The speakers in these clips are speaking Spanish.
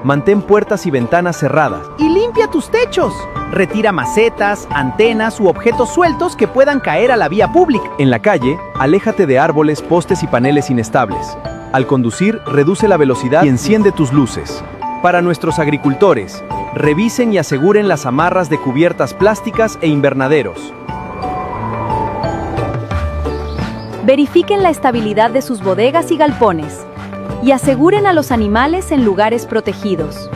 Mantén puertas y ventanas cerradas. Y limpia tus techos. Retira macetas, antenas u objetos sueltos que puedan caer a la vía pública. En la calle, aléjate de árboles, postes y paneles inestables. Al conducir, reduce la velocidad y enciende tus luces. Para nuestros agricultores, revisen y aseguren las amarras de cubiertas plásticas e invernaderos. Verifiquen la estabilidad de sus bodegas y galpones y aseguren a los animales en lugares protegidos.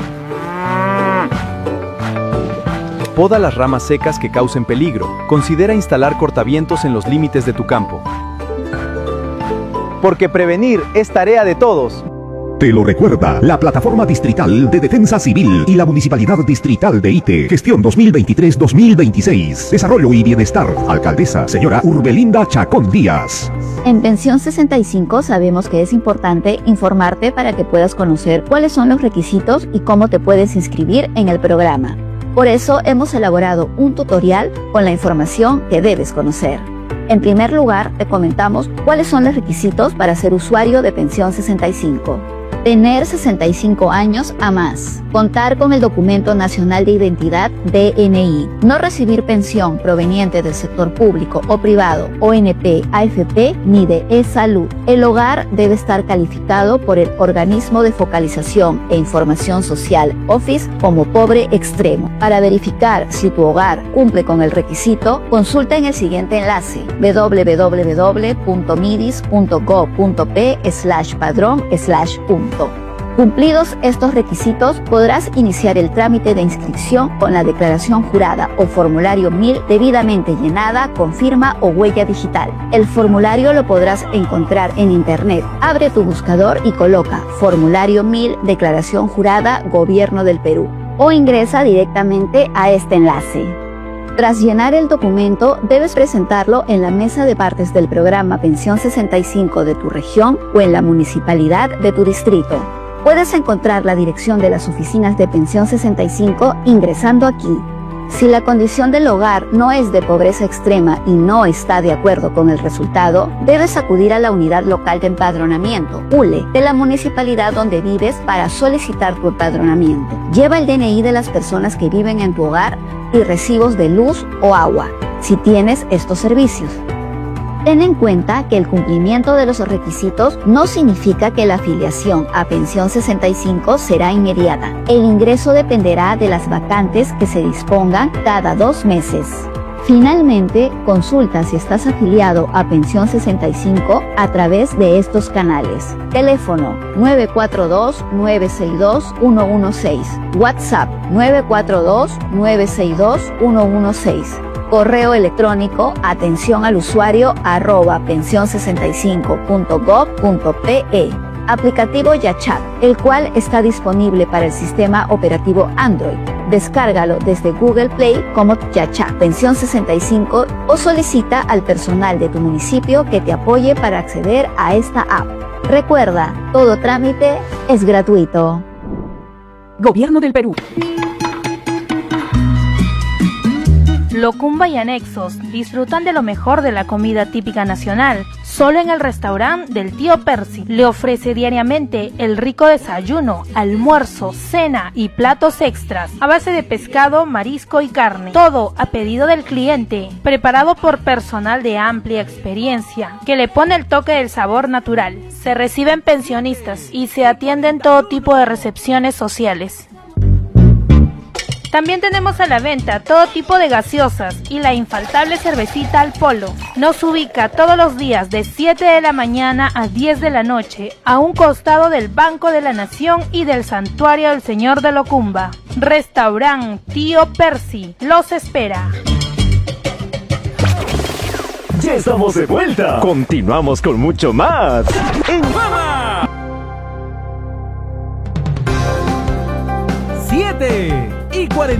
Poda las ramas secas que causen peligro. Considera instalar cortavientos en los límites de tu campo. Porque prevenir es tarea de todos. Te lo recuerda la Plataforma Distrital de Defensa Civil y la Municipalidad Distrital de Ite. Gestión 2023-2026. Desarrollo y Bienestar. Alcaldesa, señora Urbelinda Chacón Díaz. En Pensión 65 sabemos que es importante informarte para que puedas conocer cuáles son los requisitos y cómo te puedes inscribir en el programa. Por eso hemos elaborado un tutorial con la información que debes conocer. En primer lugar, te comentamos cuáles son los requisitos para ser usuario de Pensión 65. Tener 65 años a más. Contar con el Documento Nacional de Identidad DNI. No recibir pensión proveniente del sector público o privado, ONP, AFP ni de e-salud. El hogar debe estar calificado por el Organismo de Focalización e Información Social, OFIS, como pobre extremo. Para verificar si tu hogar cumple con el requisito, consulta en el siguiente enlace: www.midis.gov.p/padrón/punto. Cumplidos estos requisitos, podrás iniciar el trámite de inscripción con la declaración jurada o formulario 1000 debidamente llenada con firma o huella digital. El formulario lo podrás encontrar en internet. Abre tu buscador y coloca formulario 1000 declaración jurada Gobierno del Perú o ingresa directamente a este enlace. Tras llenar el documento, debes presentarlo en la mesa de partes del programa Pensión 65 de tu región o en la municipalidad de tu distrito. Puedes encontrar la dirección de las oficinas de Pensión 65 ingresando aquí. Si la condición del hogar no es de pobreza extrema y no está de acuerdo con el resultado, debes acudir a la Unidad Local de Empadronamiento, ULE, de la municipalidad donde vives para solicitar tu empadronamiento. Lleva el DNI de las personas que viven en tu hogar y recibos de luz o agua, si tienes estos servicios. Ten en cuenta que el cumplimiento de los requisitos no significa que la afiliación a Pensión 65 será inmediata. El ingreso dependerá de las vacantes que se dispongan cada 2 meses. Finalmente, consulta si estás afiliado a Pensión 65 a través de estos canales. Teléfono 942-962-116. WhatsApp 942-962-116. Correo electrónico atencionalusuario@pension65.gov.pe. Aplicativo YaChat, el cual está disponible para el sistema operativo Android. Descárgalo desde Google Play como YaChat Pensión 65 o solicita al personal de tu municipio que te apoye para acceder a esta app. Recuerda, todo trámite es gratuito. Gobierno del Perú. Locumba y anexos disfrutan de lo mejor de la comida típica nacional. Solo en el restaurante del tío Percy le ofrece diariamente el rico desayuno, almuerzo, cena y platos extras a base de pescado, marisco y carne. Todo a pedido del cliente, preparado por personal de amplia experiencia que le pone el toque del sabor natural. Se reciben pensionistas y se atienden todo tipo de recepciones sociales. También tenemos a la venta todo tipo de gaseosas y la infaltable cervecita al polo. Nos ubica todos los días de 7 de la mañana a 10 de la noche, a un costado del Banco de la Nación y del Santuario del Señor de Locumba. Restaurant Tío Percy los espera. Ya estamos de vuelta. Continuamos con mucho más en Mama. 7:40